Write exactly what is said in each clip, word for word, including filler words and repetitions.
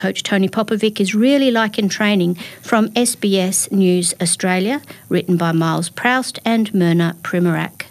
Coach Tony Popovic is really like in training from S B S News Australia, written by Miles Proust and Myrna Primorak.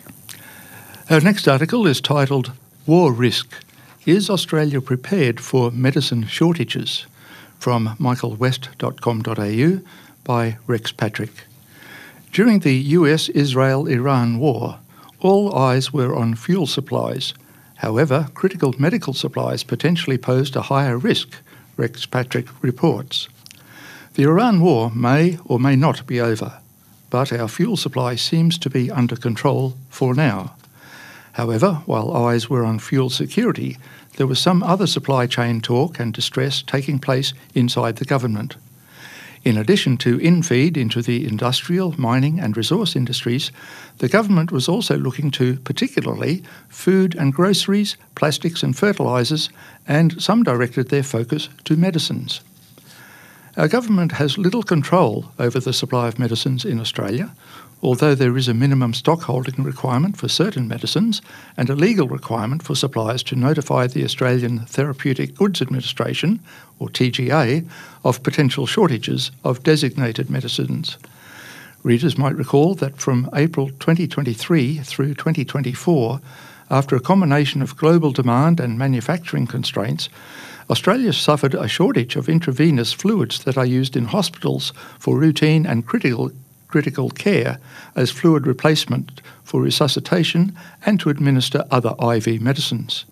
Our next article is titled War Risk. Is Australia prepared for medicine shortages? From michael west dot com dot a u by Rex Patrick. During the U S Israel Iran war, all eyes were on fuel supplies. However, critical medical supplies potentially posed a higher risk, Rex Patrick reports. The Iran war may or may not be over, but our fuel supply seems to be under control for now. However, while eyes were on fuel security, there was some other supply chain talk and distress taking place inside the government. In addition to infeed into the industrial, mining and resource industries, the government was also looking to particularly food and groceries, plastics and fertilisers, and some directed their focus to medicines. Our government has little control over the supply of medicines in Australia, although there is a minimum stockholding requirement for certain medicines and a legal requirement for suppliers to notify the Australian Therapeutic Goods Administration, or T G A, of potential shortages of designated medicines. Readers might recall that from April twenty twenty-three through twenty twenty-four, after a combination of global demand and manufacturing constraints, Australia suffered a shortage of intravenous fluids that are used in hospitals for routine and critical critical care as fluid replacement for resuscitation and to administer other I V medicines.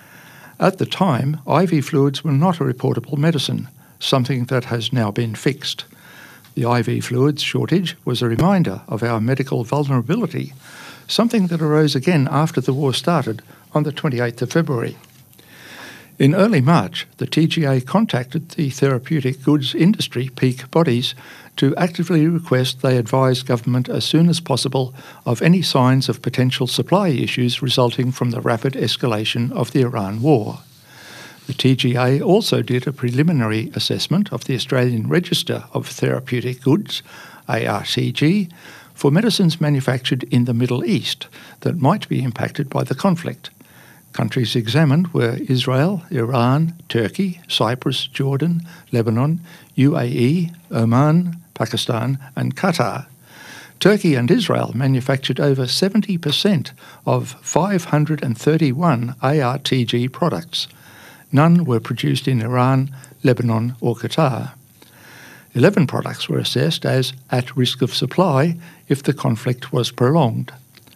At the time, I V fluids were not a reportable medicine, something that has now been fixed. The I V fluids shortage was a reminder of our medical vulnerability, something that arose again after the war started on the twenty-eighth of February. In early March, the T G A contacted the therapeutic goods industry peak bodies to actively request they advise government as soon as possible of any signs of potential supply issues resulting from the rapid escalation of the Iran war. The T G A also did a preliminary assessment of the Australian Register of Therapeutic Goods, A R T G, for medicines manufactured in the Middle East that might be impacted by the conflict. Countries examined were Israel, Iran, Turkey, Cyprus, Jordan, Lebanon, U A E, Oman, Pakistan and Qatar. Turkey and Israel manufactured over seventy percent of five hundred thirty-one A R T G products. None were produced in Iran, Lebanon or Qatar. Eleven products were assessed as at risk of supply if the conflict was prolonged.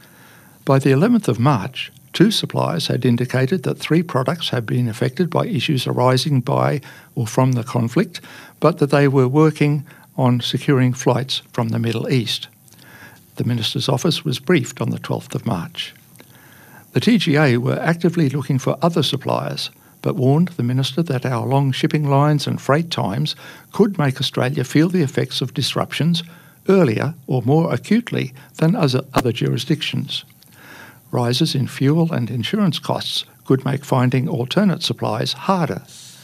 By the eleventh of March, two suppliers had indicated that three products had been affected by issues arising by or from the conflict, but that they were working on securing flights from the Middle East. The Minister's office was briefed on the twelfth of March. The T G A were actively looking for other suppliers, but warned the Minister that our long shipping lines and freight times could make Australia feel the effects of disruptions earlier or more acutely than other jurisdictions. Rises in fuel and insurance costs could make finding alternate supplies harder.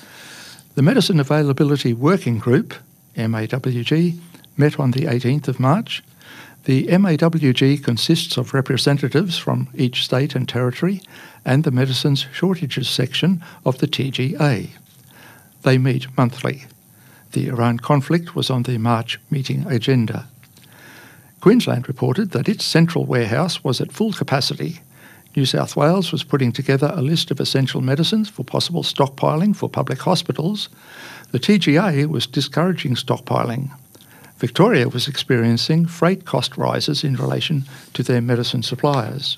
The Medicine Availability Working Group, M A W G, met on the eighteenth of March. The M A W G consists of representatives from each state and territory and the Medicines Shortages section of the T G A. They meet monthly. The Iran conflict was on the March meeting agenda. Queensland reported that its central warehouse was at full capacity. New South Wales was putting together a list of essential medicines for possible stockpiling for public hospitals. The T G A was discouraging stockpiling. Victoria was experiencing freight cost rises in relation to their medicine suppliers.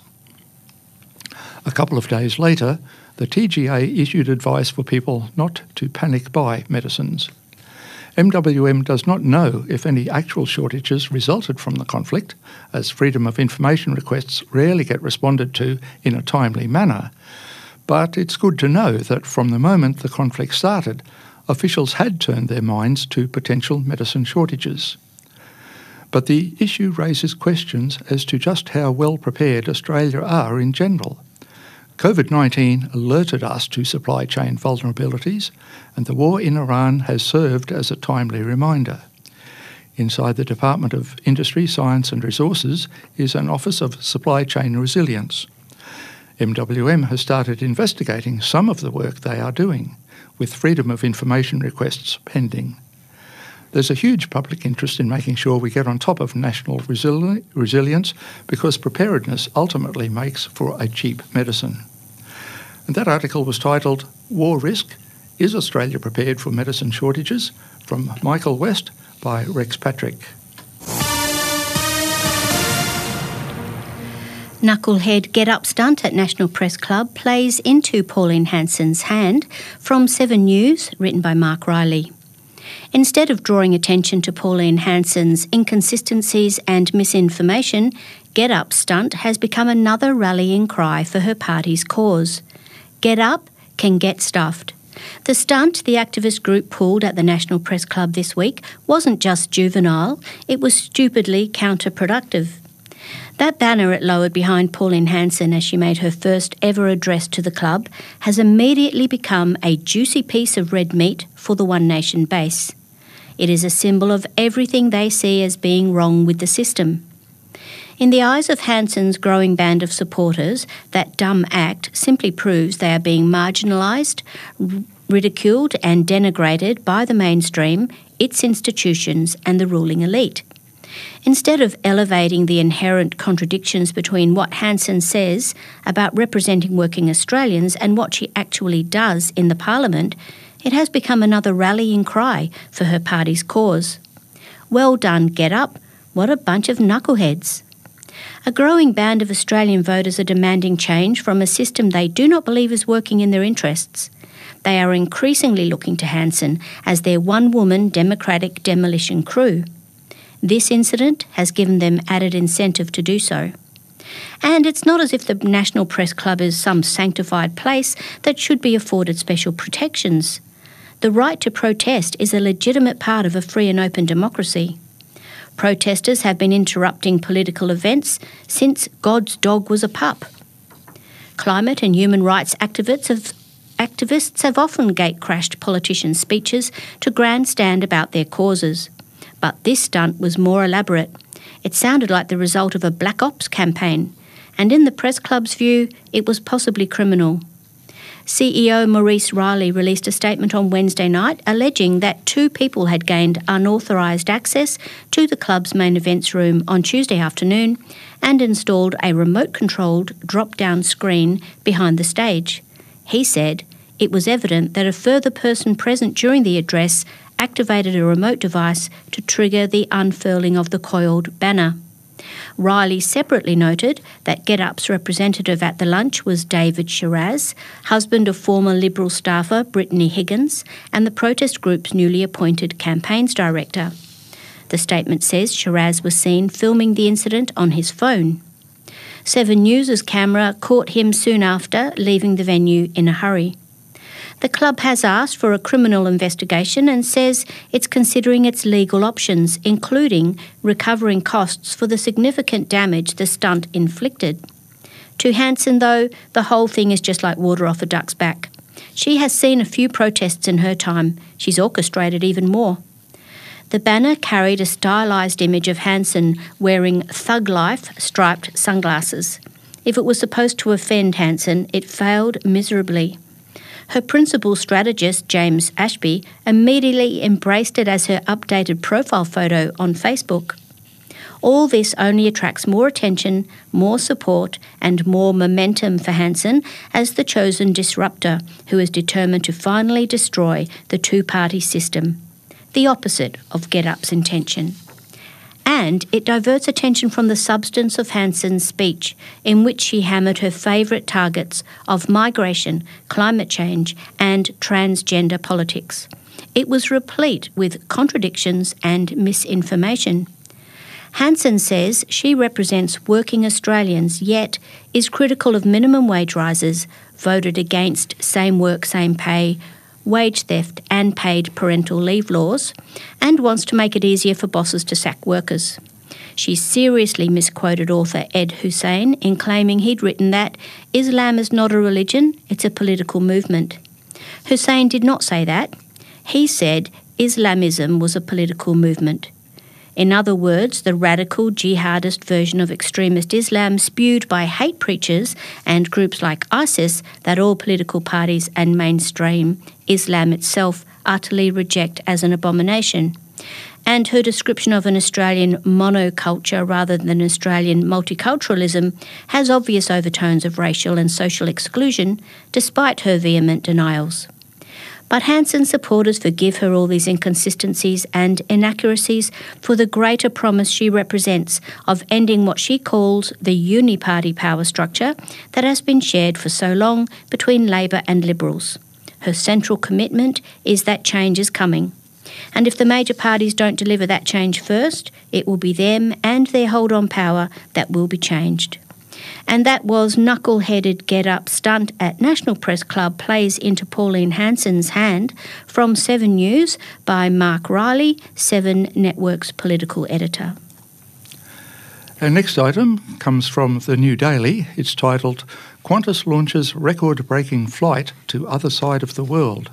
A couple of days later, the T G A issued advice for people not to panic buy medicines. M W M does not know if any actual shortages resulted from the conflict, as Freedom of Information requests rarely get responded to in a timely manner. But it's good to know that from the moment the conflict started, officials had turned their minds to potential medicine shortages. But the issue raises questions as to just how well prepared Australia are in general. COVID nineteen alerted us to supply chain vulnerabilities, and the war in Iran has served as a timely reminder. Inside the Department of Industry, Science and Resources is an Office of Supply Chain Resilience. M W M has started investigating some of the work they are doing. with Freedom of Information requests pending. There's a huge public interest in making sure we get on top of national resili- resilience because preparedness ultimately makes for a cheap medicine. And that article was titled, War Risk, Is Australia Prepared for Medicine Shortages? From Michael West by Rex Patrick. Knucklehead get-up stunt at National Press Club plays into Pauline Hanson's hand, from Seven News, written by Mark Riley. Instead of drawing attention to Pauline Hanson's inconsistencies and misinformation, Get Up stunt has become another rallying cry for her party's cause. Get up can get stuffed. The stunt the activist group pulled at the National Press Club this week wasn't just juvenile, it was stupidly counterproductive. That banner it lowered behind Pauline Hanson as she made her first ever address to the club has immediately become a juicy piece of red meat for the One Nation base. It is a symbol of everything they see as being wrong with the system. In the eyes of Hanson's growing band of supporters, that dumb act simply proves they are being marginalised, ridiculed and denigrated by the mainstream, its institutions and the ruling elite. Instead of elevating the inherent contradictions between what Hanson says about representing working Australians and what she actually does in the Parliament, it has become another rallying cry for her party's cause. Well done, Get Up. What a bunch of knuckleheads. A growing band of Australian voters are demanding change from a system they do not believe is working in their interests. They are increasingly looking to Hanson as their one-woman democratic demolition crew. This incident has given them added incentive to do so. And it's not as if the National Press Club is some sanctified place that should be afforded special protections. The right to protest is a legitimate part of a free and open democracy. Protesters have been interrupting political events since God's dog was a pup. Climate and human rights activists have, activists have often gate-crashed politicians' speeches to grandstand about their causes. But this stunt was more elaborate. It sounded like the result of a black ops campaign, and in the Press Club's view, it was possibly criminal. C E O Maurice Riley released a statement on Wednesday night alleging that two people had gained unauthorised access to the club's main events room on Tuesday afternoon and installed a remote-controlled drop-down screen behind the stage. He said it was evident that a further person present during the address activated a remote device to trigger the unfurling of the coiled banner. Riley separately noted that Get Up's representative at the lunch was David Shiraz, husband of former Liberal staffer Brittany Higgins, and the protest group's newly appointed campaigns director. The statement says Shiraz was seen filming the incident on his phone. Seven News' camera caught him soon after, leaving the venue in a hurry. The club has asked for a criminal investigation and says it's considering its legal options, including recovering costs for the significant damage the stunt inflicted. To Hanson, though, the whole thing is just like water off a duck's back. She has seen a few protests in her time. She's orchestrated even more. The banner carried a stylised image of Hanson wearing Thug Life striped sunglasses. If it was supposed to offend Hanson, it failed miserably. Her principal strategist, James Ashby, immediately embraced it as her updated profile photo on Facebook. All this only attracts more attention, more support and more momentum for Hanson as the chosen disruptor who is determined to finally destroy the two-party system, the opposite of Get Up's intention. And it diverts attention from the substance of Hanson's speech, in which she hammered her favourite targets of migration, climate change and transgender politics. It was replete with contradictions and misinformation. Hanson says she represents working Australians, yet is critical of minimum wage rises, voted against same work, same pay, wage theft and paid parental leave laws, and wants to make it easier for bosses to sack workers. She seriously misquoted author Ed Hussein in claiming he'd written that Islam is not a religion, it's a political movement. Hussein did not say that. He said Islamism was a political movement. In other words, the radical jihadist version of extremist Islam spewed by hate preachers and groups like ISIS that all political parties and mainstream Islam itself utterly reject as an abomination. And her description of an Australian monoculture rather than Australian multiculturalism has obvious overtones of racial and social exclusion, despite her vehement denials. But Hanson supporters forgive her all these inconsistencies and inaccuracies for the greater promise she represents of ending what she calls the uni-party power structure that has been shared for so long between Labor and Liberals. Her central commitment is that change is coming. And if the major parties don't deliver that change first, it will be them and their hold on power that will be changed. And that was Knuckle-Headed Get-Up Stunt at National Press Club plays into Pauline Hanson's hand from Seven News by Mark Riley, Seven Network's political editor. Our next item comes from the New Daily. It's titled, Qantas Launches Record-Breaking Flight to Other Side of the World.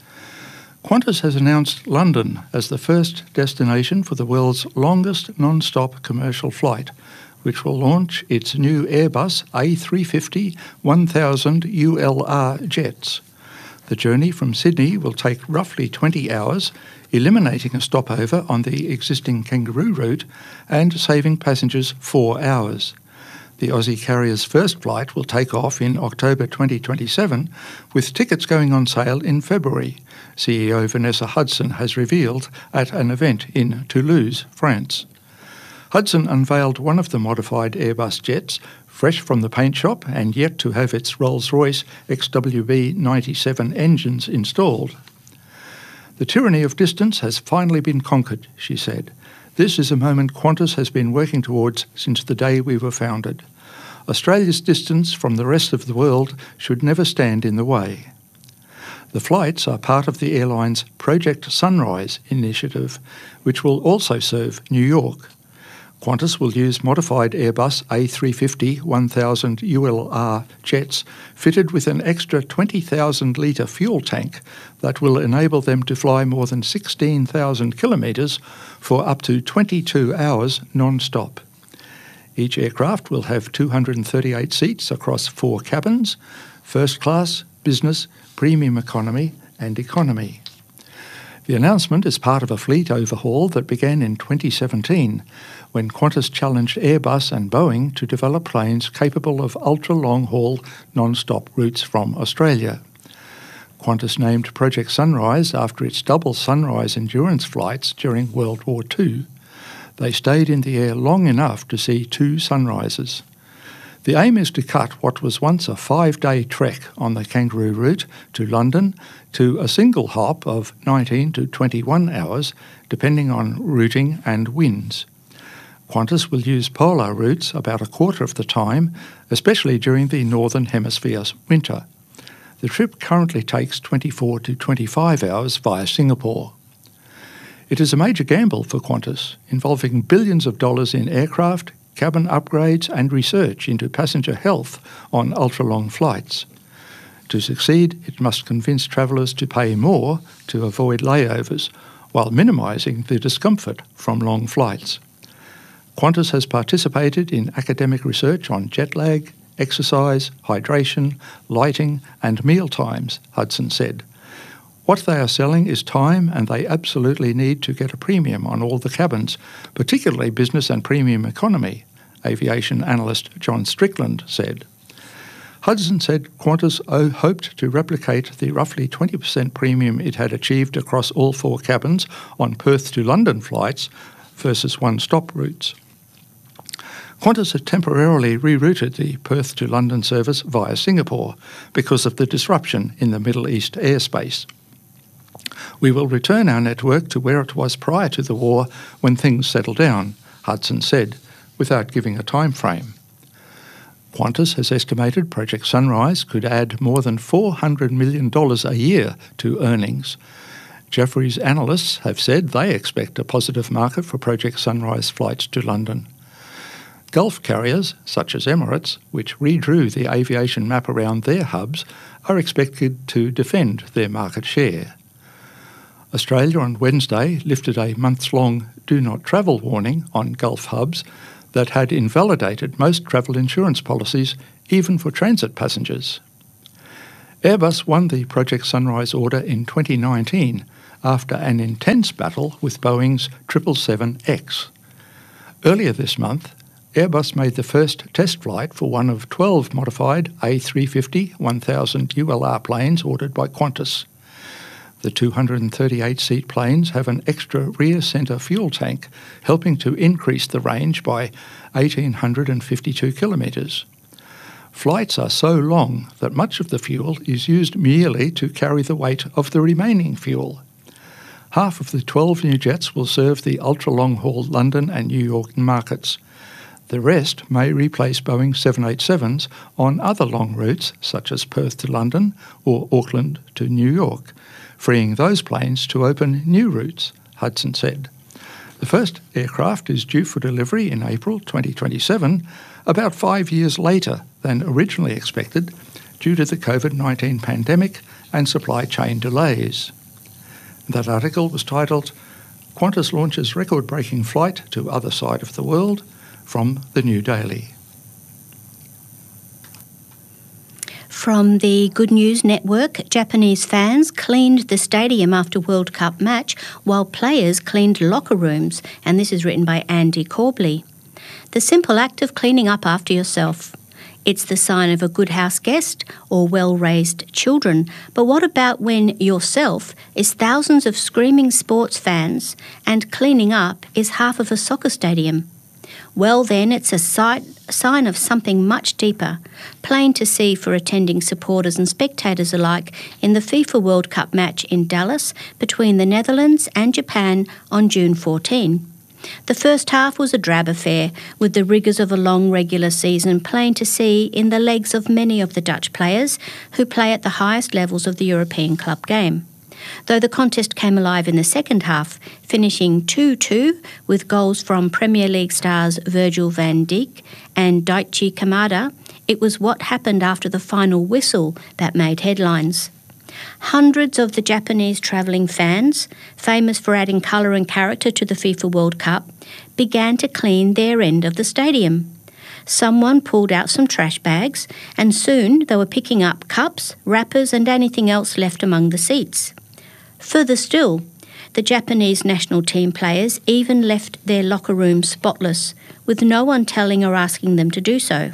Qantas has announced London as the first destination for the world's longest non-stop commercial flight, which will launch its new Airbus A three fifty one thousand U L R jets. The journey from Sydney will take roughly twenty hours, eliminating a stopover on the existing Kangaroo route and saving passengers four hours. The Aussie carrier's first flight will take off in October twenty twenty-seven, with tickets going on sale in February, C E O Vanessa Hudson has revealed at an event in Toulouse, France. Hudson unveiled one of the modified Airbus jets, fresh from the paint shop and yet to have its Rolls-Royce X W B ninety-seven engines installed. The tyranny of distance has finally been conquered, she said. This is a moment Qantas has been working towards since the day we were founded. Australia's distance from the rest of the world should never stand in the way. The flights are part of the airline's Project Sunrise initiative, which will also serve New York. Qantas will use modified Airbus A three fifty one thousand U L R jets fitted with an extra twenty thousand litre fuel tank that will enable them to fly more than sixteen thousand kilometres for up to twenty-two hours non-stop. Each aircraft will have two hundred thirty-eight seats across four cabins: first class, business, premium economy and economy. The announcement is part of a fleet overhaul that began in twenty seventeen, when Qantas challenged Airbus and Boeing to develop planes capable of ultra-long-haul non-stop routes from Australia. Qantas named Project Sunrise after its double Sunrise endurance flights during World War Two. They stayed in the air long enough to see two sunrises. The aim is to cut what was once a five-day trek on the Kangaroo route to London to a single hop of nineteen to twenty-one hours, depending on routing and winds. Qantas will use polar routes about a quarter of the time, especially during the Northern Hemisphere's winter. The trip currently takes twenty-four to twenty-five hours via Singapore. It is a major gamble for Qantas, involving billions of dollars in aircraft, cabin upgrades and research into passenger health on ultra-long flights. To succeed, it must convince travellers to pay more to avoid layovers, while minimising the discomfort from long flights. Qantas has participated in academic research on jet lag, exercise, hydration, lighting and meal times, Hudson said. What they are selling is time, and they absolutely need to get a premium on all the cabins, particularly business and premium economy, aviation analyst John Strickland said. Hudson said Qantas hoped to replicate the roughly twenty percent premium it had achieved across all four cabins on Perth to London flights versus one-stop routes. Qantas had temporarily rerouted the Perth to London service via Singapore because of the disruption in the Middle East airspace. We will return our network to where it was prior to the war when things settle down, Hudson said, without giving a time frame. Qantas has estimated Project Sunrise could add more than four hundred million dollars a year to earnings. Jefferies analysts have said they expect a positive market for Project Sunrise flights to London. Gulf carriers, such as Emirates, which redrew the aviation map around their hubs, are expected to defend their market share. Australia on Wednesday lifted a months-long do not travel warning on Gulf hubs that had invalidated most travel insurance policies, even for transit passengers. Airbus won the Project Sunrise order in twenty nineteen after an intense battle with Boeing's triple seven X. Earlier this month, Airbus made the first test flight for one of twelve modified A three fifty one thousand U L R planes ordered by Qantas. The two hundred thirty-eight seat planes have an extra rear centre fuel tank, helping to increase the range by one thousand eight hundred fifty-two kilometres. Flights are so long that much of the fuel is used merely to carry the weight of the remaining fuel. Half of the twelve new jets will serve the ultra-long-haul London and New York markets. The rest may replace Boeing seven eighty-sevens on other long routes, such as Perth to London or Auckland to New York, freeing those planes to open new routes, Hudson said. The first aircraft is due for delivery in April twenty twenty-seven, about five years later than originally expected, due to the COVID nineteen pandemic and supply chain delays. That article was titled, "Qantas Launches Record-Breaking Flight to Other Side of the World," from the New Daily. From the Good News Network, Japanese fans cleaned the stadium after World Cup match while players cleaned locker rooms, and this is written by Andy Corbley. The simple act of cleaning up after yourself. It's the sign of a good house guest or well-raised children. But what about when yourself is thousands of screaming sports fans and cleaning up is half of a soccer stadium? Well then, it's a sight, sign of something much deeper, plain to see for attending supporters and spectators alike in the FIFA World Cup match in Dallas between the Netherlands and Japan on June fourteenth. The first half was a drab affair, with the rigours of a long regular season plain to see in the legs of many of the Dutch players who play at the highest levels of the European club game. Though the contest came alive in the second half, finishing two two with goals from Premier League stars Virgil van Dijk and Daichi Kamada, it was what happened after the final whistle that made headlines. Hundreds of the Japanese travelling fans, famous for adding colour and character to the FIFA World Cup, began to clean their end of the stadium. Someone pulled out some trash bags, and soon they were picking up cups, wrappers and anything else left among the seats. Further still, the Japanese national team players even left their locker rooms spotless, with no one telling or asking them to do so.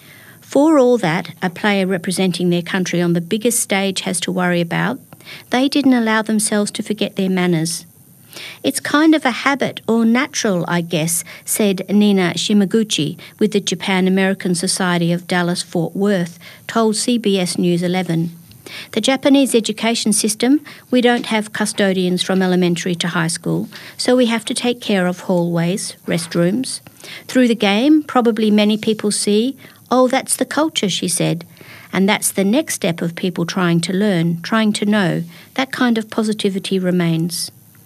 For all that a player representing their country on the biggest stage has to worry about, they didn't allow themselves to forget their manners. It's kind of a habit or natural, I guess, said Nina Shimaguchi with the Japan American Society of Dallas-Fort Worth, told C B S News eleven. The Japanese education system, we don't have custodians from elementary to high school, so we have to take care of hallways, restrooms. Through the game, probably many people see, oh, that's the culture, she said. And that's the next step of people trying to learn, trying to know. That kind of positivity remains.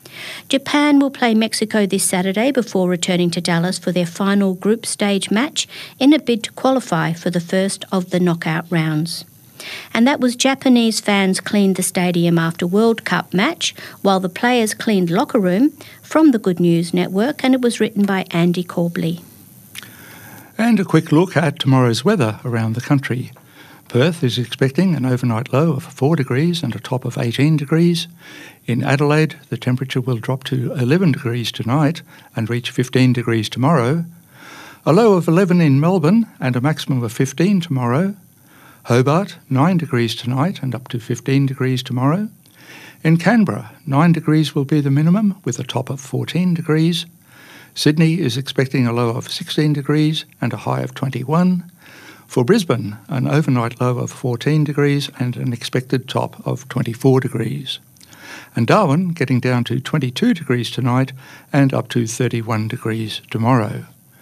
Japan will play Mexico this Saturday before returning to Dallas for their final group stage match in a bid to qualify for the first of the knockout rounds. And that was Japanese fans cleaned the stadium after World Cup match while the players cleaned locker room, from the Good News Network, and it was written by Andy Corbley. And a quick look at tomorrow's weather around the country. Perth is expecting an overnight low of four degrees and a top of eighteen degrees. In Adelaide, the temperature will drop to eleven degrees tonight and reach fifteen degrees tomorrow. A low of eleven in Melbourne and a maximum of fifteen tomorrow. Hobart, nine degrees tonight and up to fifteen degrees tomorrow. In Canberra, nine degrees will be the minimum with a top of fourteen degrees. Sydney is expecting a low of sixteen degrees and a high of twenty-one. For Brisbane, an overnight low of fourteen degrees and an expected top of twenty-four degrees. And Darwin getting down to twenty-two degrees tonight and up to thirty-one degrees tomorrow.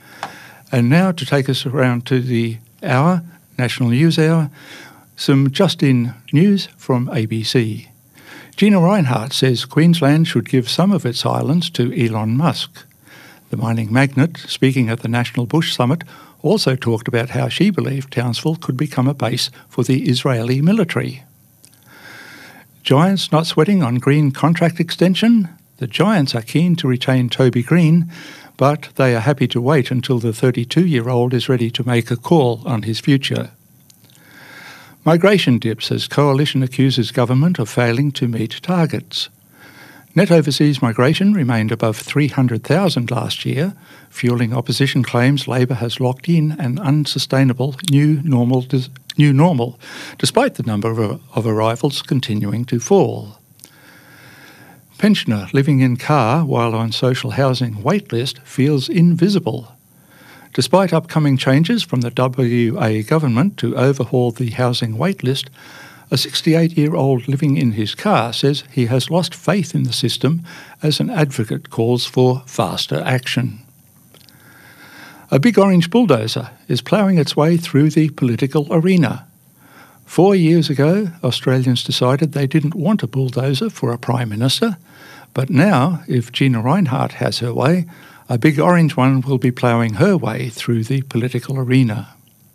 And now to take us around to the hour, National News Hour, some just-in news from A B C. Gina Rinehart says Queensland should give some of its islands to Elon Musk. The mining magnate, speaking at the National Bush Summit, also talked about how she believed Townsville could become a base for the Israeli military. Giants not sweating on Green contract extension. The Giants are keen to retain Toby Green, but they are happy to wait until the thirty-two-year-old is ready to make a call on his future. Migration dips as coalition accuses government of failing to meet targets. Net overseas migration remained above three hundred thousand last year, fueling opposition claims Labor has locked in an unsustainable new normal, new normal despite the number of, of arrivals continuing to fall. Pensioner living in car while on social housing waitlist feels invisible. Despite upcoming changes from the W A government to overhaul the housing waitlist, a sixty-eight-year-old living in his car says he has lost faith in the system as an advocate calls for faster action. A big orange bulldozer is ploughing its way through the political arena. Four years ago, Australians decided they didn't want a bulldozer for a Prime Minister, but now, if Gina Rinehart has her way, a big orange one will be ploughing her way through the political arena.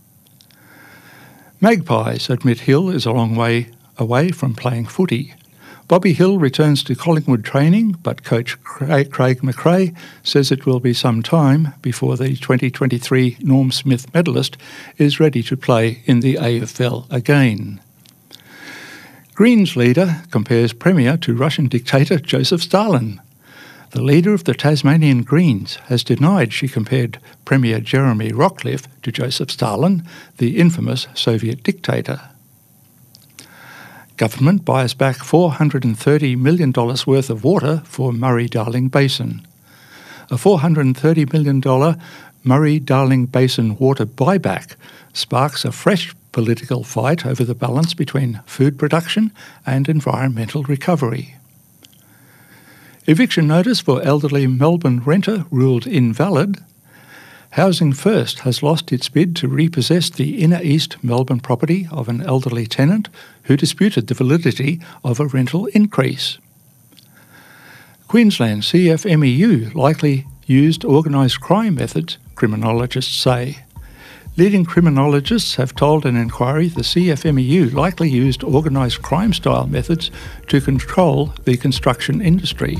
Magpies admit Hill is a long way away from playing footy. Bobby Hill returns to Collingwood training, but coach Craig McRae says it will be some time before the twenty twenty-three Norm Smith medalist is ready to play in the A F L again. Greens leader compares Premier to Russian dictator Joseph Stalin. The leader of the Tasmanian Greens has denied she compared Premier Jeremy Rockliff to Joseph Stalin, the infamous Soviet dictator. Government buys back four hundred thirty million dollars worth of water for Murray-Darling Basin. A four hundred thirty million dollars Murray-Darling Basin water buyback sparks a fresh political fight over the balance between food production and environmental recovery. Eviction notice for elderly Melbourne renter ruled invalid. Housing First has lost its bid to repossess the inner east Melbourne property of an elderly tenant who disputed the validity of a rental increase. Queensland C F M E U likely used organised crime methods, criminologists say. Leading criminologists have told an inquiry the C F M E U likely used organised crime-style methods to control the construction industry.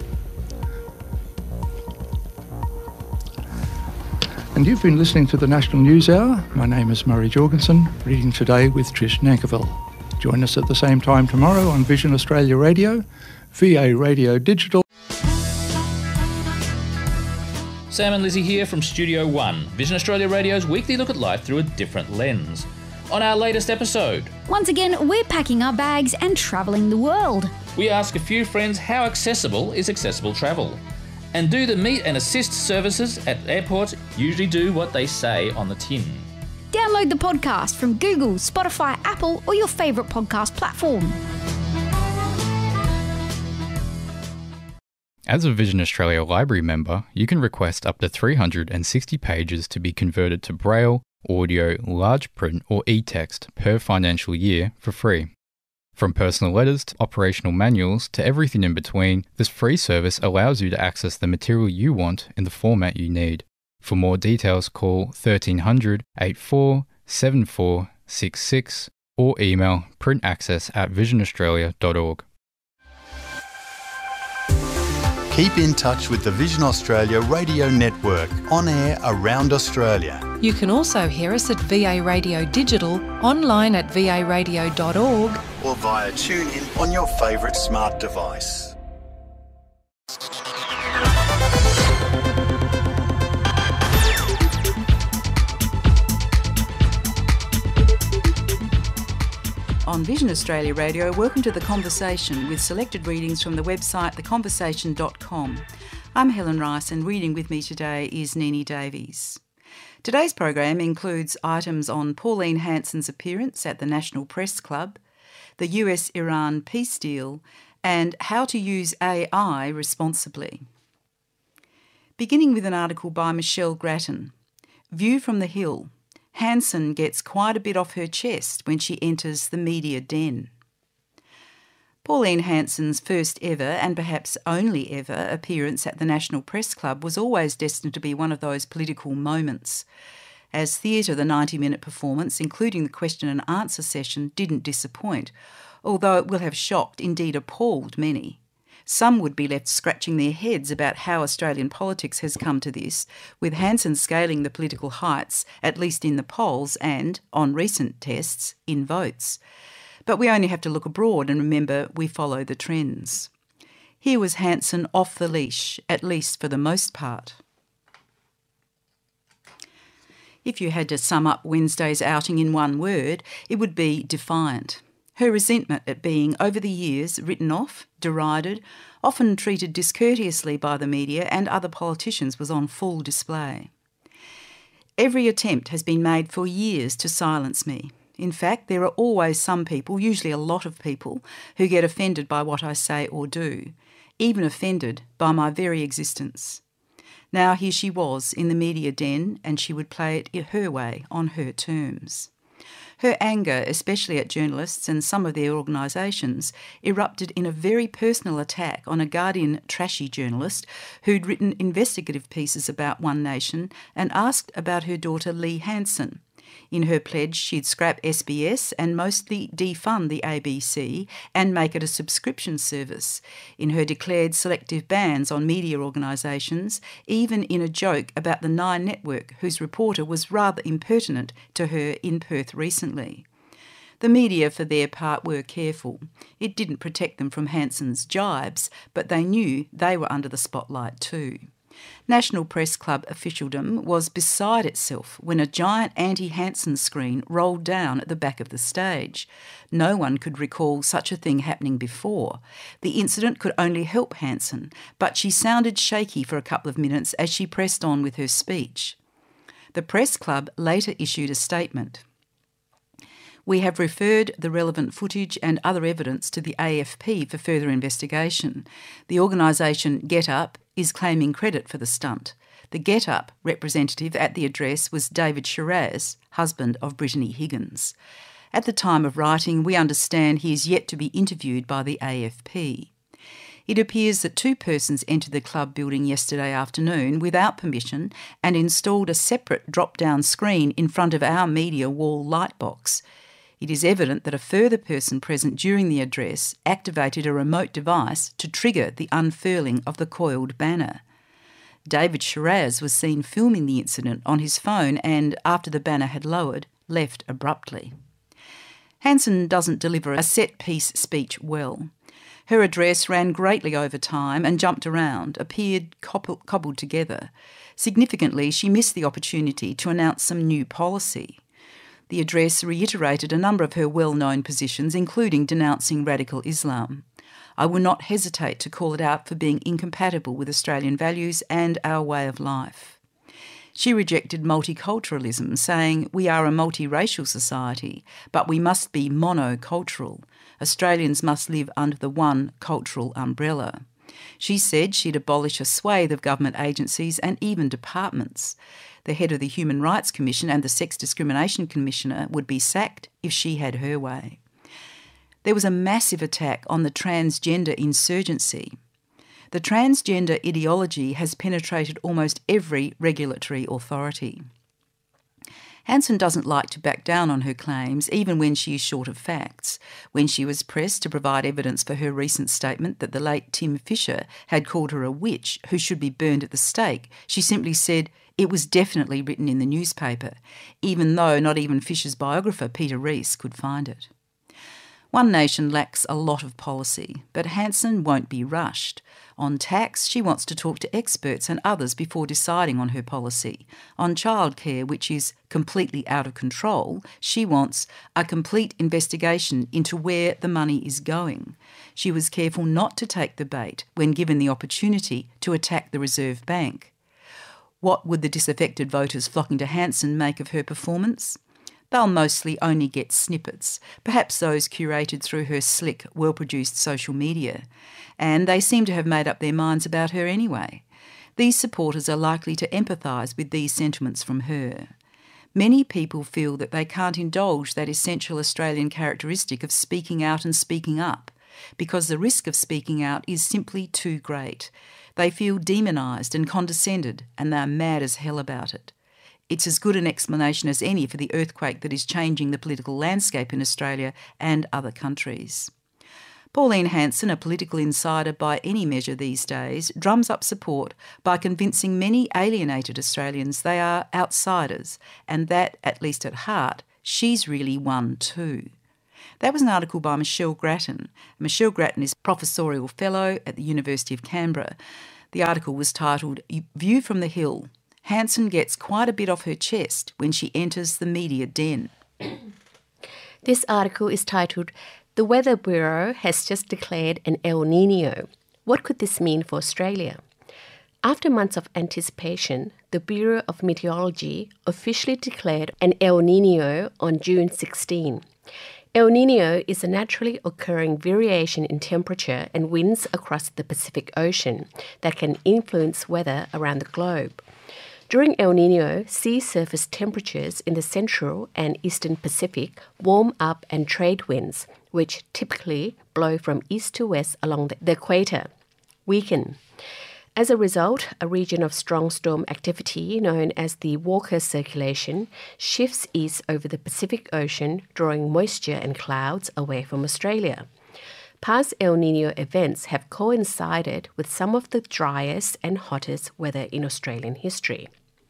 And you've been listening to the National News Hour. My name is Murray Jorgensen, reading today with Trish Nankerville. Join us at the same time tomorrow on Vision Australia Radio, V A Radio Digital. Sam and Lizzie here from Studio One, Vision Australia Radio's weekly look at life through a different lens. On our latest episode, once again, we're packing our bags and travelling the world. We ask a few friends how accessible is accessible travel. And do the meet and assist services at airports usually do what they say on the tin? Download the podcast from Google, Spotify, Apple, or your favourite podcast platform. As a Vision Australia Library member, you can request up to three hundred sixty pages to be converted to Braille, audio, large print, or e-text per financial year for free. From personal letters to operational manuals to everything in between, this free service allows you to access the material you want in the format you need. For more details, call thirteen hundred, eighty-four, seventy-four, sixty-six or email printaccess at vision australia dot org. Keep in touch with the Vision Australia Radio Network, on air around Australia. You can also hear us at V A Radio Digital, online at v a radio dot org or via TuneIn on your favourite smart device. On Vision Australia Radio, welcome to The Conversation with selected readings from the website the conversation dot com. I'm Helen Rice and reading with me today is Nini Davies. Today's program includes items on Pauline Hanson's appearance at the National Press Club, the U S Iran peace deal, and how to use A I responsibly. Beginning with an article by Michelle Grattan. View from the Hill. Hanson gets quite a bit off her chest when she enters the media den. Pauline Hanson's first ever, and perhaps only ever, appearance at the National Press Club was always destined to be one of those political moments. As theatre, the ninety-minute performance, including the question and answer session, didn't disappoint, although it will have shocked, indeed appalled many. Some would be left scratching their heads about how Australian politics has come to this, with Hanson scaling the political heights, at least in the polls and, on recent tests, in votes. But we only have to look abroad and remember we follow the trends. Here was Hanson off the leash, at least for the most part. If you had to sum up Wednesday's outing in one word, it would be defiant. Her resentment at being, over the years, written off, derided, often treated discourteously by the media and other politicians was on full display. Every attempt has been made for years to silence me. In fact, there are always some people, usually a lot of people, who get offended by what I say or do, even offended by my very existence. Now here she was in the media den, and she would play it her way, on her terms. Her anger, especially at journalists and some of their organisations, erupted in a very personal attack on a Guardian trashy journalist who'd written investigative pieces about One Nation and asked about her daughter Lee Hanson. In her pledge, she'd scrap S B S and mostly defund the A B C and make it a subscription service. In her declared selective bans on media organisations, even in a joke about the Nine Network, whose reporter was rather impertinent to her in Perth recently. The media, for their part, were careful. It didn't protect them from Hanson's jibes, but they knew they were under the spotlight too. National Press Club officialdom was beside itself when a giant anti-Hanson screen rolled down at the back of the stage. No one could recall such a thing happening before. The incident could only help Hanson, but she sounded shaky for a couple of minutes as she pressed on with her speech. The Press Club later issued a statement. We have referred the relevant footage and other evidence to the A F P for further investigation. The organisation Get Up is claiming credit for the stunt. The Get Up representative at the address was David Shiraz, husband of Brittany Higgins. At the time of writing, we understand he is yet to be interviewed by the A F P. It appears that two persons entered the club building yesterday afternoon without permission and installed a separate drop-down screen in front of our media wall light box. It is evident that a further person present during the address activated a remote device to trigger the unfurling of the coiled banner. David Shiraz was seen filming the incident on his phone and, after the banner had lowered, left abruptly. Hanson doesn't deliver a set-piece speech well. Her address ran greatly over time and jumped around, appeared cobbled together. Significantly, she missed the opportunity to announce some new policy. The address reiterated a number of her well-known positions, including denouncing radical Islam. I will not hesitate to call it out for being incompatible with Australian values and our way of life. She rejected multiculturalism, saying we are a multiracial society, but we must be monocultural. Australians must live under the one cultural umbrella. She said she'd abolish a swathe of government agencies and even departments. The head of the Human Rights Commission and the Sex Discrimination Commissioner would be sacked if she had her way. There was a massive attack on the transgender insurgency. The transgender ideology has penetrated almost every regulatory authority. Hanson doesn't like to back down on her claims, even when she is short of facts. When she was pressed to provide evidence for her recent statement that the late Tim Fischer had called her a witch who should be burned at the stake, she simply said, it was definitely written in the newspaper, even though not even Fisher's biographer, Peter Rees, could find it. One Nation lacks a lot of policy, but Hanson won't be rushed. On tax, she wants to talk to experts and others before deciding on her policy. On childcare, which is completely out of control, she wants a complete investigation into where the money is going. She was careful not to take the bait when given the opportunity to attack the Reserve Bank. What would the disaffected voters flocking to Hanson make of her performance? They'll mostly only get snippets, perhaps those curated through her slick, well-produced social media. And they seem to have made up their minds about her anyway. These supporters are likely to empathise with these sentiments from her. Many people feel that they can't indulge that essential Australian characteristic of speaking out and speaking up, because the risk of speaking out is simply too great. They feel demonised and condescended, and they're mad as hell about it. It's as good an explanation as any for the earthquake that is changing the political landscape in Australia and other countries. Pauline Hanson, a political insider by any measure these days, drums up support by convincing many alienated Australians they are outsiders and that, at least at heart, she's really one too. That was an article by Michelle Grattan. Michelle Grattan is Professorial Fellow at the University of Canberra. The article was titled View from the Hill. Hanson gets quite a bit off her chest when she enters the media den. This article is titled The Weather Bureau has just declared an El Nino. What could this mean for Australia? After months of anticipation, the Bureau of Meteorology officially declared an El Nino on June sixteenth. El Nino is a naturally occurring variation in temperature and winds across the Pacific Ocean that can influence weather around the globe. During El Nino, sea surface temperatures in the central and eastern Pacific warm up and trade winds, which typically blow from east to west along the equator, weaken. As a result, a region of strong storm activity known as the Walker Circulation shifts east over the Pacific Ocean, drawing moisture and clouds away from Australia. Past El Nino events have coincided with some of the driest and hottest weather in Australian history.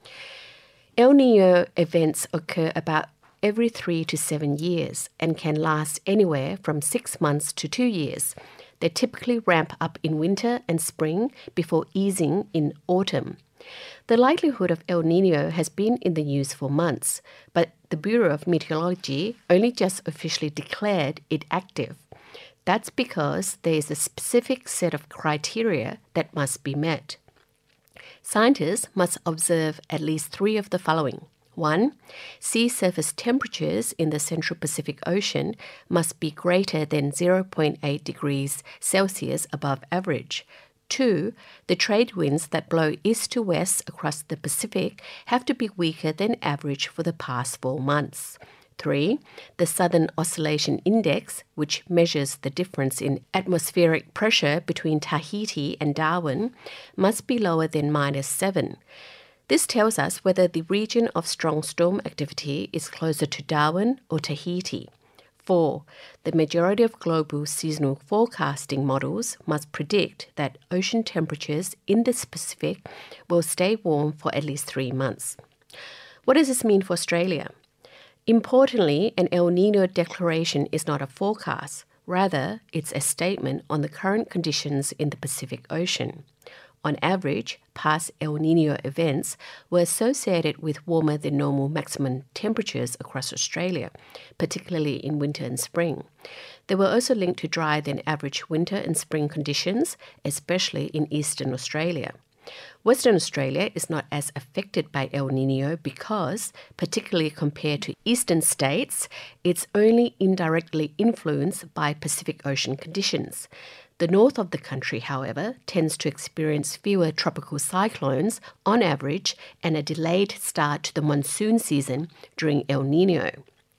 El Nino events occur about every three to seven years and can last anywhere from six months to two years. They typically ramp up in winter and spring before easing in autumn. The likelihood of El Nino has been in the news for months, but the Bureau of Meteorology only just officially declared it active. That's because there is a specific set of criteria that must be met. Scientists must observe at least three of the following. One, sea surface temperatures in the Central Pacific Ocean must be greater than zero point eight degrees Celsius above average. Two, the trade winds that blow east to west across the Pacific have to be weaker than average for the past four months. Three, the Southern Oscillation Index, which measures the difference in atmospheric pressure between Tahiti and Darwin, must be lower than minus seven. This tells us whether the region of strong storm activity is closer to Darwin or Tahiti. Four, the majority of global seasonal forecasting models must predict that ocean temperatures in the Pacific will stay warm for at least three months. What does this mean for Australia? Importantly, an El Nino declaration is not a forecast. Rather, it's a statement on the current conditions in the Pacific Ocean. On average, past El Nino events were associated with warmer than normal maximum temperatures across Australia, particularly in winter and spring. They were also linked to drier than average winter and spring conditions, especially in eastern Australia. Western Australia is not as affected by El Nino because, particularly compared to eastern states, it's only indirectly influenced by Pacific Ocean conditions. The north of the country, however, tends to experience fewer tropical cyclones on average and a delayed start to the monsoon season during El Nino.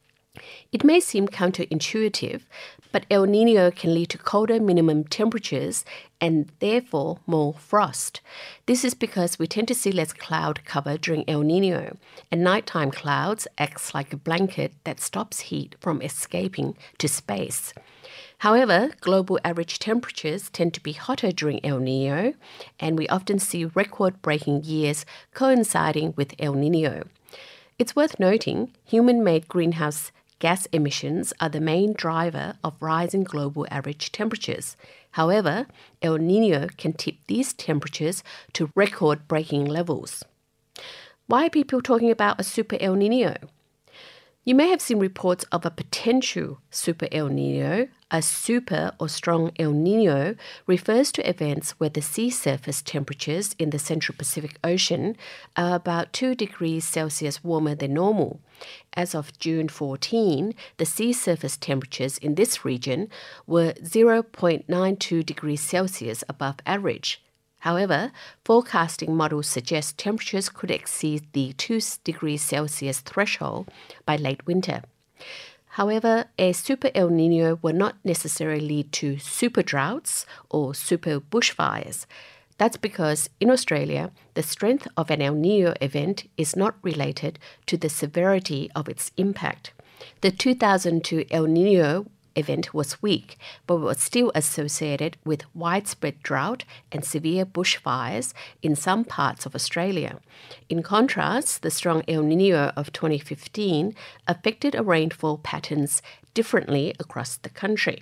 It may seem counterintuitive, but El Nino can lead to colder minimum temperatures and therefore more frost. This is because we tend to see less cloud cover during El Nino, and nighttime clouds acts like a blanket that stops heat from escaping to space. However, global average temperatures tend to be hotter during El Nino, and we often see record-breaking years coinciding with El Nino. It's worth noting, human-made greenhouse gas emissions are the main driver of rising global average temperatures. However, El Nino can tip these temperatures to record-breaking levels. Why are people talking about a super El Nino? You may have seen reports of a potential super El Nino. A super or strong El Nino refers to events where the sea surface temperatures in the Central Pacific Ocean are about two degrees Celsius warmer than normal. As of June fourteenth, the sea surface temperatures in this region were zero point nine two degrees Celsius above average. However, forecasting models suggest temperatures could exceed the two degrees Celsius threshold by late winter. However, a super El Nino will not necessarily lead to super droughts or super bushfires. That's because in Australia, the strength of an El Nino event is not related to the severity of its impact. The two thousand two El Nino event was weak, but was still associated with widespread drought and severe bushfires in some parts of Australia. In contrast, the strong El Niño of twenty fifteen affected rainfall patterns differently across the country.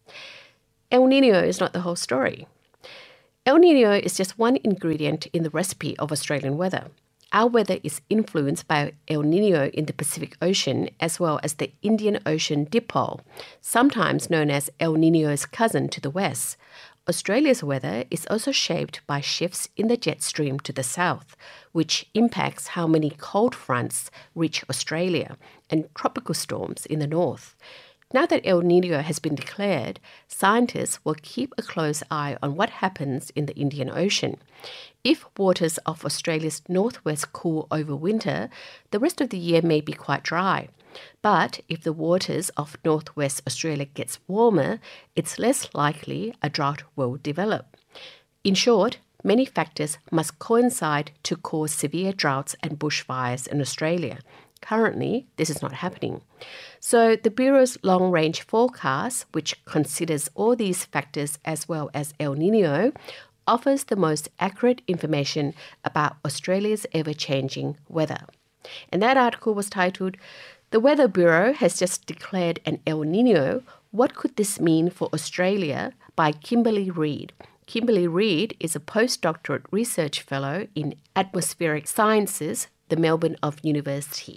El Niño is not the whole story. El Niño is just one ingredient in the recipe of Australian weather. Our weather is influenced by El Niño in the Pacific Ocean as well as the Indian Ocean dipole, sometimes known as El Niño's cousin to the west. Australia's weather is also shaped by shifts in the jet stream to the south, which impacts how many cold fronts reach Australia and tropical storms in the north. Now that El Niño has been declared, scientists will keep a close eye on what happens in the Indian Ocean. If waters off Australia's northwest cool over winter, the rest of the year may be quite dry. But if the waters of northwest Australia gets warmer, it's less likely a drought will develop. In short, many factors must coincide to cause severe droughts and bushfires in Australia. Currently, this is not happening. So the Bureau's long-range forecast, which considers all these factors as well as El Niño, offers the most accurate information about Australia's ever-changing weather. And that article was titled, "The Weather Bureau has just declared an El Niño. What could this mean for Australia?" by Kimberly Reid. Kimberly Reid is a postdoctorate research fellow in atmospheric sciences, the Melbourne of University.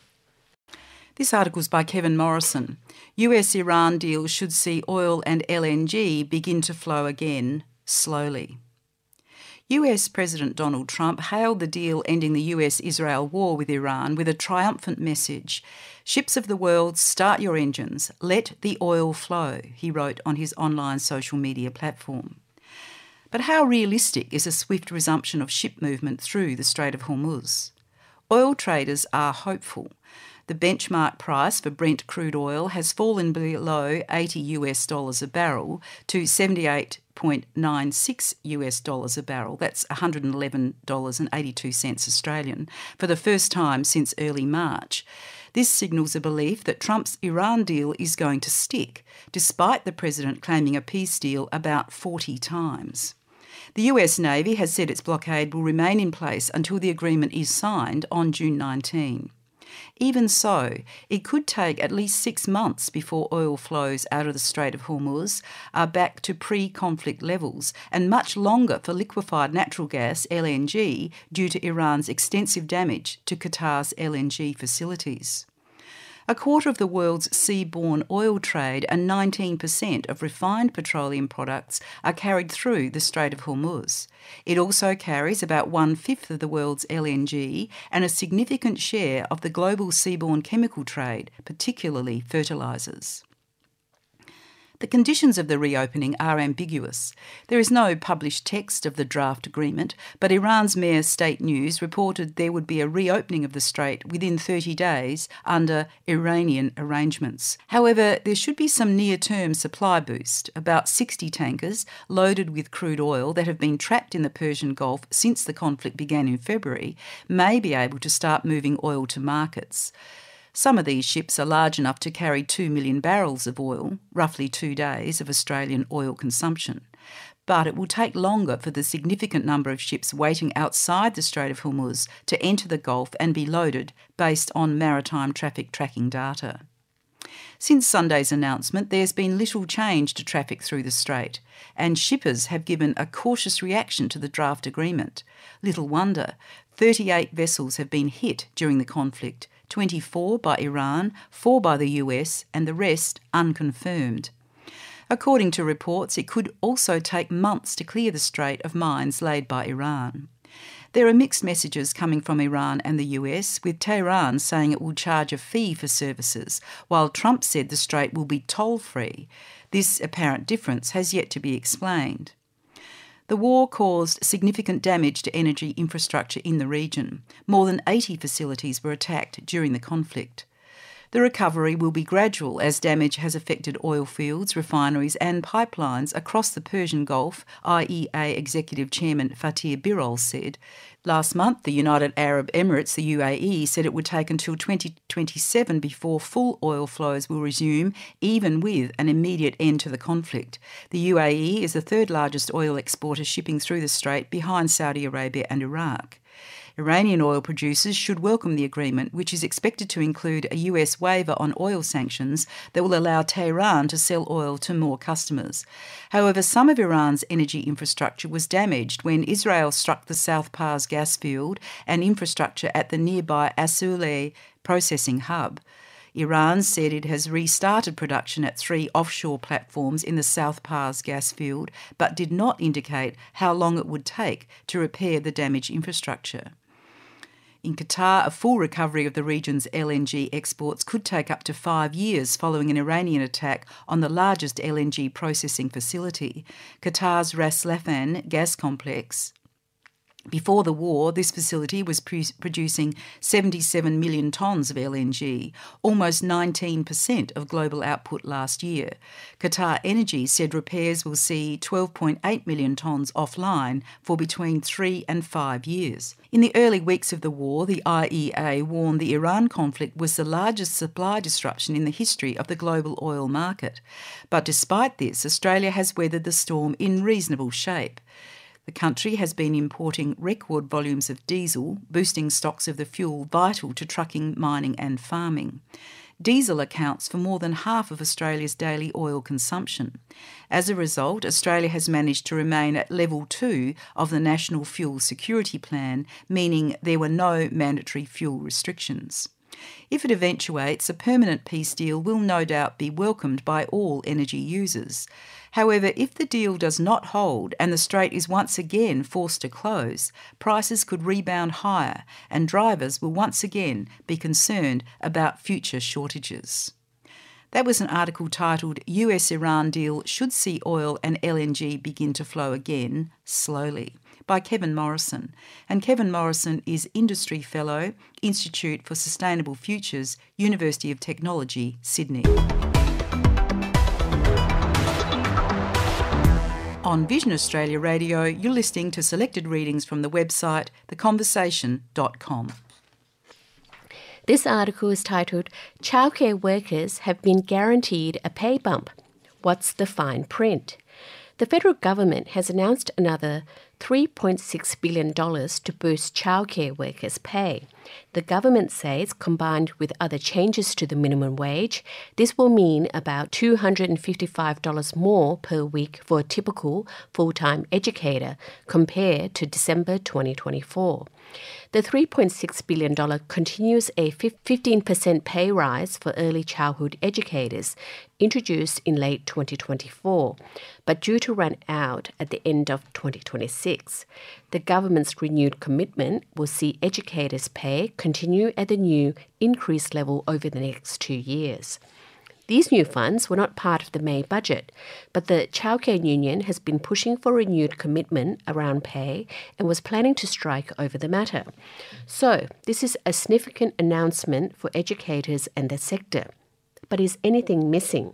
This article is by Kevin Morrison. U S Iran deal should see oil and L N G begin to flow again, slowly. U S President Donald Trump hailed the deal ending the U S Israel war with Iran with a triumphant message. "Ships of the world, start your engines. Let the oil flow," he wrote on his online social media platform. But how realistic is a swift resumption of ship movement through the Strait of Hormuz? Oil traders are hopeful. The benchmark price for Brent crude oil has fallen below eighty US dollars a barrel to seventy-eight point nine six US dollars a barrel. That's one hundred eleven dollars and eighty-two cents Australian for the first time since early March. This signals a belief that Trump's Iran deal is going to stick, despite the president claiming a peace deal about forty times. The U S Navy has said its blockade will remain in place until the agreement is signed on June nineteenth. Even so, it could take at least six months before oil flows out of the Strait of Hormuz are back to pre-conflict levels, and much longer for liquefied natural gas, L N G, due to Iran's extensive damage to Qatar's L N G facilities. A quarter of the world's seaborne oil trade and nineteen percent of refined petroleum products are carried through the Strait of Hormuz. It also carries about one-fifth of the world's L N G and a significant share of the global seaborne chemical trade, particularly fertilisers. The conditions of the reopening are ambiguous. There is no published text of the draft agreement, but Iran's Mehr State News reported there would be a reopening of the strait within thirty days under Iranian arrangements. However, there should be some near-term supply boost. About sixty tankers loaded with crude oil that have been trapped in the Persian Gulf since the conflict began in February may be able to start moving oil to markets. Some of these ships are large enough to carry two million barrels of oil, roughly two days of Australian oil consumption. But it will take longer for the significant number of ships waiting outside the Strait of Hormuz to enter the Gulf and be loaded based on maritime traffic tracking data. Since Sunday's announcement, there's been little change to traffic through the strait, and shippers have given a cautious reaction to the draft agreement. Little wonder, thirty-eight vessels have been hit during the conflict, twenty-four by Iran, four by the U S, and the rest unconfirmed. According to reports, it could also take months to clear the strait of mines laid by Iran. There are mixed messages coming from Iran and the U S, with Tehran saying it will charge a fee for services, while Trump said the strait will be toll-free. This apparent difference has yet to be explained. The war caused significant damage to energy infrastructure in the region. More than eighty facilities were attacked during the conflict. The recovery will be gradual as damage has affected oil fields, refineries and pipelines across the Persian Gulf, I E A Executive Chairman Fatih Birol said. Last month, the United Arab Emirates, the U A E, said it would take until twenty twenty-seven before full oil flows will resume, even with an immediate end to the conflict. The U A E is the third largest oil exporter shipping through the Strait, behind Saudi Arabia and Iraq. Iranian oil producers should welcome the agreement, which is expected to include a U S waiver on oil sanctions that will allow Tehran to sell oil to more customers. However, some of Iran's energy infrastructure was damaged when Israel struck the South Pars gas field and infrastructure at the nearby Asouleh processing hub. Iran said it has restarted production at three offshore platforms in the South Pars gas field, but did not indicate how long it would take to repair the damaged infrastructure. In Qatar, a full recovery of the region's L N G exports could take up to five years following an Iranian attack on the largest L N G processing facility, Qatar's Ras Laffan gas complex. Before the war, this facility was pre- producing seventy-seven million tonnes of L N G, almost nineteen percent of global output last year. Qatar Energy said repairs will see twelve point eight million tonnes offline for between three and five years. In the early weeks of the war, the I E A warned the Iran conflict was the largest supply disruption in the history of the global oil market. But despite this, Australia has weathered the storm in reasonable shape. The country has been importing record volumes of diesel, boosting stocks of the fuel vital to trucking, mining and farming. Diesel accounts for more than half of Australia's daily oil consumption. As a result, Australia has managed to remain at level two of the National Fuel Security Plan, meaning there were no mandatory fuel restrictions. If it eventuates, a permanent peace deal will no doubt be welcomed by all energy users. However, if the deal does not hold and the strait is once again forced to close, prices could rebound higher and drivers will once again be concerned about future shortages. That was an article titled U S-Iran Deal Should See Oil and L N G Begin to Flow Again, Slowly, by Kevin Morrison. And Kevin Morrison is Industry Fellow, Institute for Sustainable Futures, University of Technology, Sydney. On Vision Australia Radio, you're listening to selected readings from the website the conversation dot com. This article is titled, Childcare Workers Have Been Guaranteed a Pay Bump. What's the fine print? The federal government has announced another three point six billion dollars to boost childcare workers' pay. The government says, combined with other changes to the minimum wage, this will mean about two hundred fifty-five dollars more per week for a typical full-time educator compared to December twenty twenty-four. The three point six billion dollars continues a fifteen percent pay rise for early childhood educators, introduced in late twenty twenty-four, but due to run out at the end of twenty twenty-six. The government's renewed commitment will see educators' pay continue at the new increased level over the next two years. These new funds were not part of the May budget, but the Childcare Union has been pushing for renewed commitment around pay and was planning to strike over the matter. So, this is a significant announcement for educators and the sector. But is anything missing?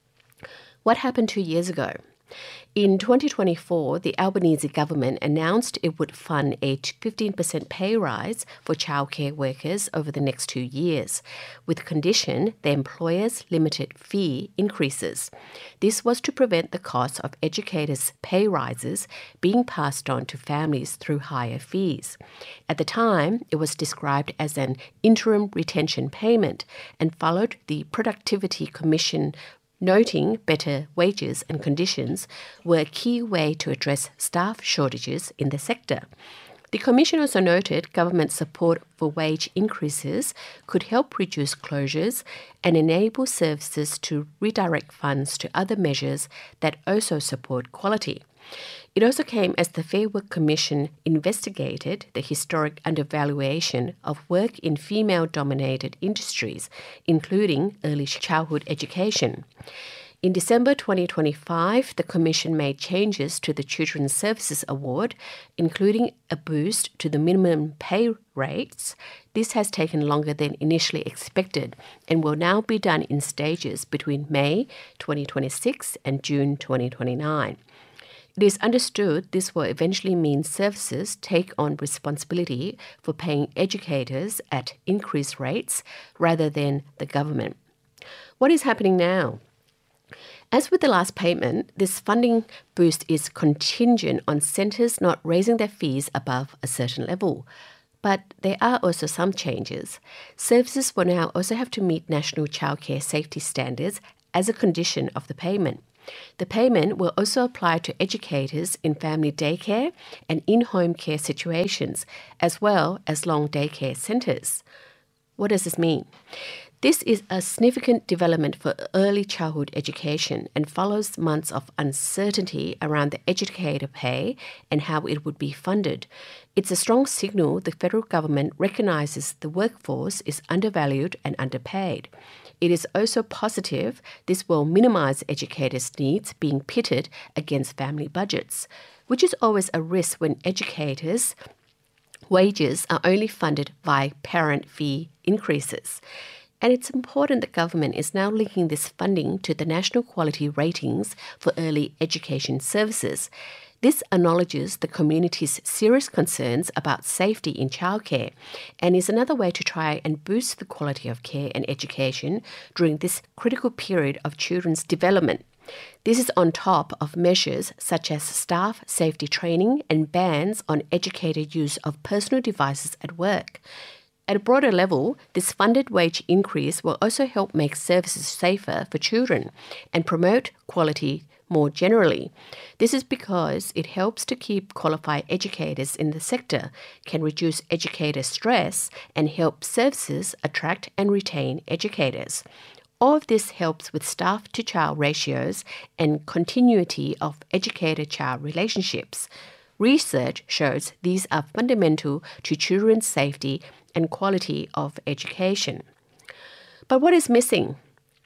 What happened two years ago? In twenty twenty-four, the Albanese government announced it would fund a fifteen percent pay rise for childcare workers over the next two years, with condition the employer's limited fee increases. This was to prevent the cost of educators' pay rises being passed on to families through higher fees. At the time, it was described as an interim retention payment and followed the Productivity Commission, noting better wages and conditions were a key way to address staff shortages in the sector. The Commission also noted government support for wage increases could help reduce closures and enable services to redirect funds to other measures that also support quality. It also came as the Fair Work Commission investigated the historic undervaluation of work in female-dominated industries, including early childhood education. In December twenty twenty-five, the Commission made changes to the Children's Services Award, including a boost to the minimum pay rates. This has taken longer than initially expected and will now be done in stages between May twenty twenty-six and June twenty twenty-nine. It is understood this will eventually mean services take on responsibility for paying educators at increased rates rather than the government. What is happening now? As with the last payment, this funding boost is contingent on centres not raising their fees above a certain level. But there are also some changes. Services will now also have to meet national childcare safety standards as a condition of the payment. The payment will also apply to educators in family daycare and in-home care situations, as well as long daycare centres. What does this mean? This is a significant development for early childhood education and follows months of uncertainty around the educator pay and how it would be funded. It's a strong signal the federal government recognises the workforce is undervalued and underpaid. It is also positive this will minimise educators' needs being pitted against family budgets, which is always a risk when educators' wages are only funded by parent fee increases. And it's important the government is now linking this funding to the national quality ratings for early education services. This acknowledges the community's serious concerns about safety in childcare and is another way to try and boost the quality of care and education during this critical period of children's development. This is on top of measures such as staff safety training and bans on educator use of personal devices at work. At a broader level, this funded wage increase will also help make services safer for children and promote quality more generally. This is because it helps to keep qualified educators in the sector, can reduce educator stress, and help services attract and retain educators. All of this helps with staff-to-child ratios and continuity of educator-child relationships. Research shows these are fundamental to children's safety and quality of education. But what is missing?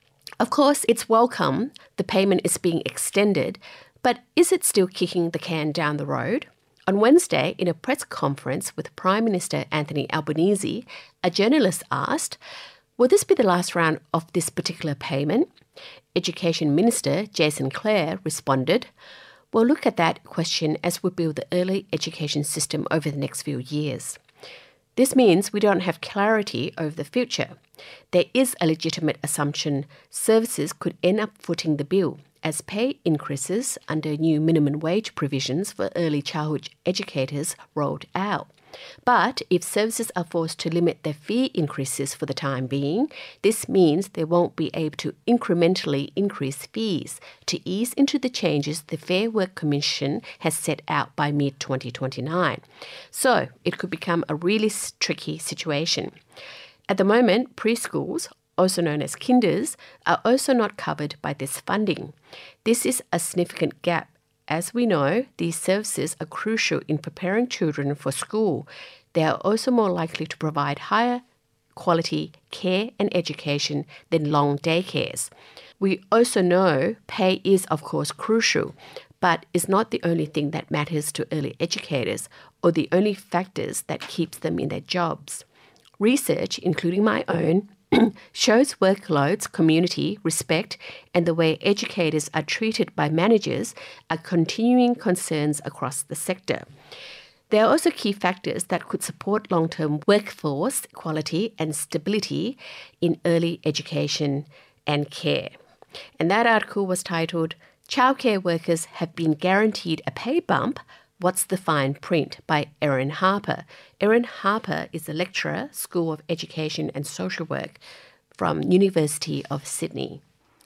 Of course, it's welcome the payment is being extended, but is it still kicking the can down the road? On Wednesday, in a press conference with Prime Minister Anthony Albanese, a journalist asked, will this be the last round of this particular payment? Education Minister Jason Clare responded, we'll look at that question as we build the early education system over the next few years. This means we don't have clarity over the future. There is a legitimate assumption services could end up footing the bill as pay increases under new minimum wage provisions for early childhood educators rolled out. But if services are forced to limit their fee increases for the time being, this means they won't be able to incrementally increase fees to ease into the changes the Fair Work Commission has set out by mid twenty twenty-nine. So it could become a really tricky situation. At the moment, preschools, also known as kinders, are also not covered by this funding. This is a significant gap. As we know, these services are crucial in preparing children for school. They are also more likely to provide higher quality care and education than long daycares. We also know pay is, of course, crucial, but is not the only thing that matters to early educators or the only factors that keeps them in their jobs. Research, including my own, shows workloads, community, respect, and the way educators are treated by managers are continuing concerns across the sector. There are also key factors that could support long-term workforce quality and stability in early education and care. And that article was titled, Childcare Workers Have Been Guaranteed a Pay Bump, What's the Fine Print by Erin Harper. Erin Harper is a lecturer, School of Education and Social Work from University of Sydney.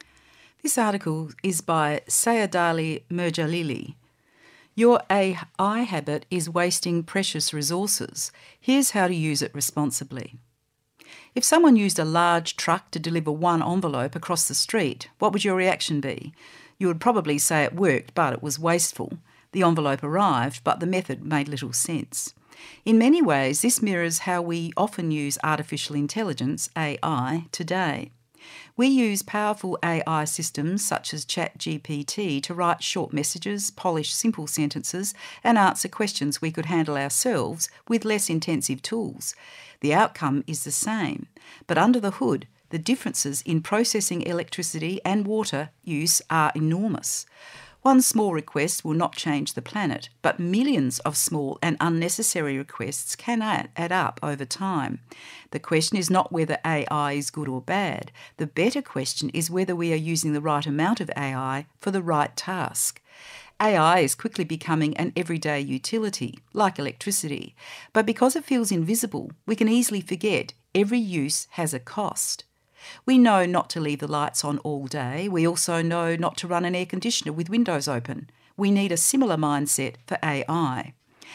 This article is by Sayadali Murjalili. Your A I habit is wasting precious resources. Here's how to use it responsibly. If someone used a large truck to deliver one envelope across the street, what would your reaction be? You would probably say it worked, but it was wasteful. The envelope arrived, but the method made little sense. In many ways, this mirrors how we often use artificial intelligence, A I, today. We use powerful A I systems such as ChatGPT to write short messages, polish simple sentences, and answer questions we could handle ourselves with less intensive tools. The outcome is the same, but under the hood, the differences in processing electricity and water use are enormous. One small request will not change the planet, but millions of small and unnecessary requests can add, add up over time. The question is not whether A I is good or bad. The better question is whether we are using the right amount of A I for the right task. A I is quickly becoming an everyday utility, like electricity, but because it feels invisible, we can easily forget every use has a cost. We know not to leave the lights on all day. We also know not to run an air conditioner with windows open. We need a similar mindset for A I.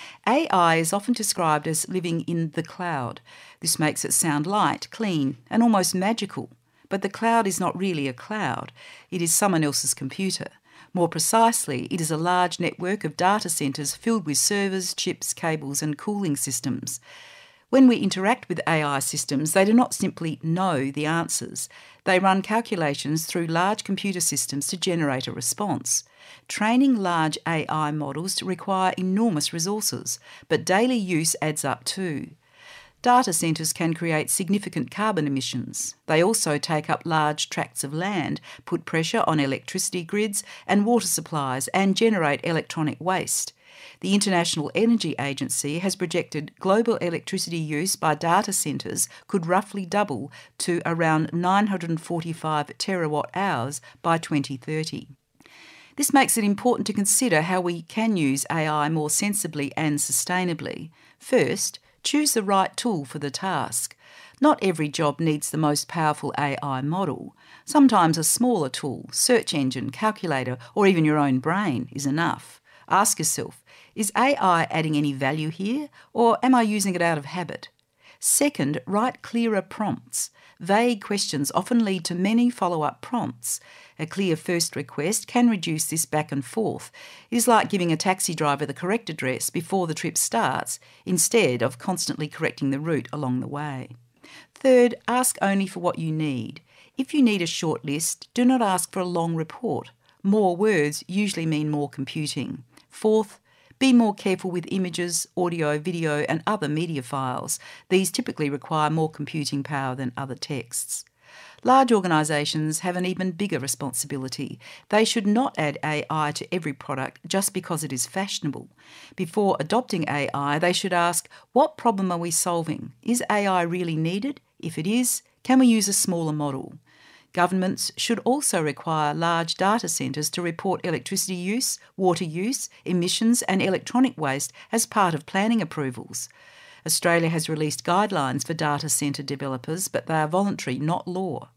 A I is often described as living in the cloud. This makes it sound light, clean, and almost magical. But the cloud is not really a cloud. It is someone else's computer. More precisely, it is a large network of data centres filled with servers, chips, cables, and cooling systems. When we interact with A I systems, they do not simply know the answers. They run calculations through large computer systems to generate a response. Training large A I models require enormous resources, but daily use adds up too. Data centres can create significant carbon emissions. They also take up large tracts of land, put pressure on electricity grids and water supplies, and generate electronic waste. The International Energy Agency has projected global electricity use by data centres could roughly double to around nine hundred forty-five terawatt hours by twenty thirty. This makes it important to consider how we can use A I more sensibly and sustainably. First, choose the right tool for the task. Not every job needs the most powerful A I model. Sometimes a smaller tool, search engine, calculator, or even your own brain is enough. Ask yourself, is A I adding any value here, or am I using it out of habit? Second, write clearer prompts. Vague questions often lead to many follow-up prompts. A clear first request can reduce this back and forth. It is like giving a taxi driver the correct address before the trip starts, instead of constantly correcting the route along the way. Third, ask only for what you need. If you need a short list, do not ask for a long report. More words usually mean more computing. Fourth, be more careful with images, audio, video, and other media files. These typically require more computing power than other texts. Large organisations have an even bigger responsibility. They should not add A I to every product just because it is fashionable. Before adopting A I, they should ask, what problem are we solving? Is A I really needed? If it is, can we use a smaller model? Governments should also require large data centres to report electricity use, water use, emissions and electronic waste as part of planning approvals. Australia has released guidelines for data centre developers, but they are voluntary, not law.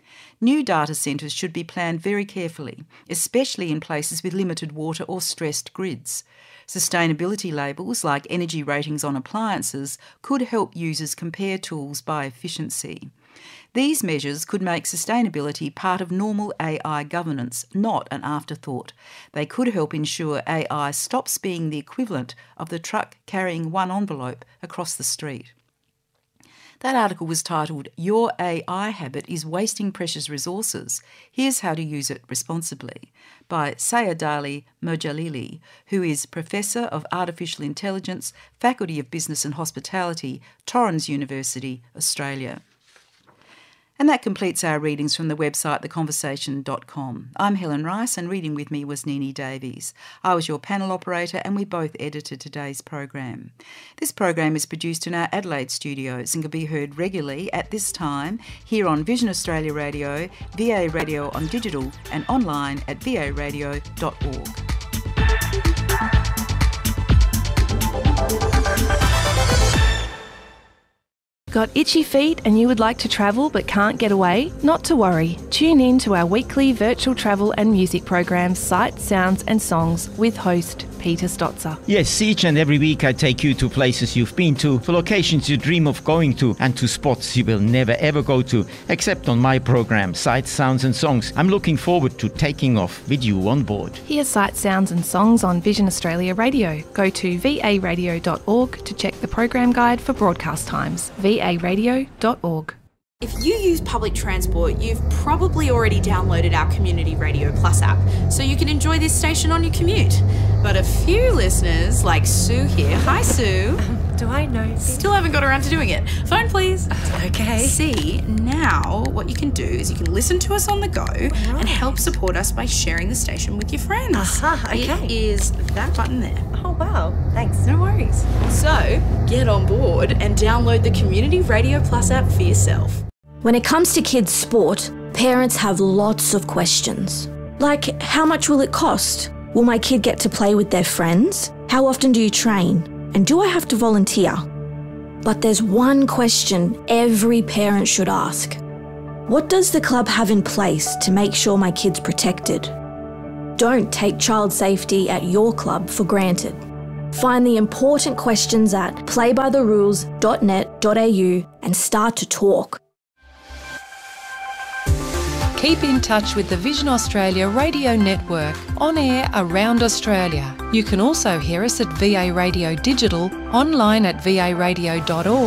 New data centres should be planned very carefully, especially in places with limited water or stressed grids. Sustainability labels, like energy ratings on appliances, could help users compare tools by efficiency. These measures could make sustainability part of normal A I governance, not an afterthought. They could help ensure A I stops being the equivalent of the truck carrying one envelope across the street. That article was titled, Your A I Habit is Wasting Precious Resources. Here's How to Use It Responsibly, by Sayadali Mojalili, who is Professor of Artificial Intelligence, Faculty of Business and Hospitality, Torrens University, Australia. And that completes our readings from the website the conversation dot com. I'm Helen Rice, and reading with me was Nini Davies. I was your panel operator, and we both edited today's program. This program is produced in our Adelaide studios and can be heard regularly at this time here on Vision Australia Radio, V A Radio on digital, and online at v a radio dot org. Got itchy feet and you would like to travel but can't get away? Not to worry. Tune in to our weekly virtual travel and music programs, Sights, Sounds and Songs with host Peter Stotzer. Yes, each and every week I take you to places you've been to, for locations you dream of going to, and to spots you will never ever go to, except on my program, Sights, Sounds and Songs. I'm looking forward to taking off with you on board. Hear Sights, Sounds and Songs on Vision Australia Radio. Go to v a radio dot org to check the program guide for broadcast times. v a radio dot org. If you use public transport, you've probably already downloaded our Community Radio Plus app, so you can enjoy this station on your commute. But a few listeners, like Sue here, hi Sue. Um, do I know? Still haven't got around to doing it. Phone please. Uh, okay. See, now what you can do is you can listen to us on the go right. and help support us by sharing the station with your friends. Uh-huh, okay. It is that button there. Oh wow, thanks. No worries. So, get on board and download the Community Radio Plus app for yourself. When it comes to kids' sport, parents have lots of questions. Like, how much will it cost? Will my kid get to play with their friends? How often do you train? And do I have to volunteer? But there's one question every parent should ask. What does the club have in place to make sure my kid's protected? Don't take child safety at your club for granted. Find the important questions at play by the rules dot net dot a u and start to talk. Keep in touch with the Vision Australia radio network, on air around Australia. You can also hear us at V A Radio Digital, online at v a radio dot org